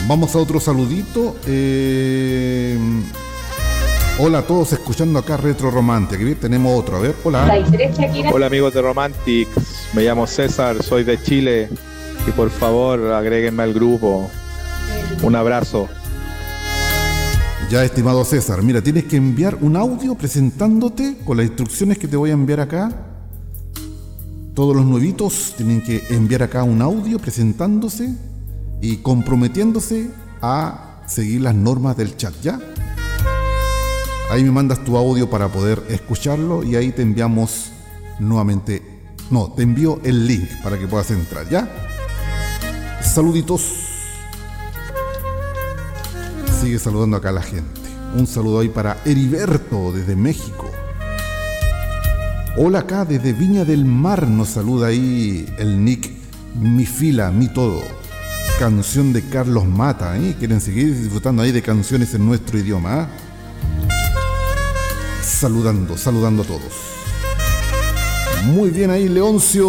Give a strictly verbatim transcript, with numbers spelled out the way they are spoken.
Vamos a otro saludito. Eh, hola a todos escuchando acá Retro Romantic. Aquí tenemos otro. A ver, hola. Hola amigos de Romantics, me llamo César, soy de Chile y por favor agréguenme al grupo. Un abrazo. Ya, estimado César, mira, tienes que enviar un audio presentándote con las instrucciones que te voy a enviar acá. Todos los nuevitos tienen que enviar acá un audio presentándose y comprometiéndose a seguir las normas del chat, ¿ya? Ahí me mandas tu audio para poder escucharlo y ahí te enviamos nuevamente, no, te envío el link para que puedas entrar, ¿ya? Saluditos. Sigue saludando acá a la gente. Un saludo ahí para Heriberto desde México. Hola acá desde Viña del Mar. Nos saluda ahí el nick Mi Fila, Mi Todo. Canción de Carlos Mata, ¿eh? Quieren seguir disfrutando ahí de canciones en nuestro idioma, ¿eh? Saludando, saludando a todos. Muy bien ahí, Leoncio.